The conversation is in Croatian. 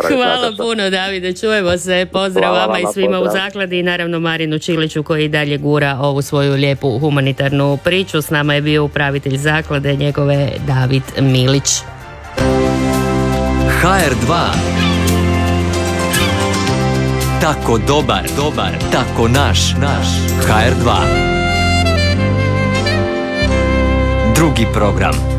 napraviti. Hvala puno, Davide, čujemo se, pozdrav Hvala vama i vama, svima pozdrav. u zakladi i naravno Marinu Čiliću koji dalje gura ovu svoju lijepu humanitarnu priču. S nama je bio upravitelj zaklade njegove David Milić. HR2. Tako dobar, tako naš. HR2. Drugi program.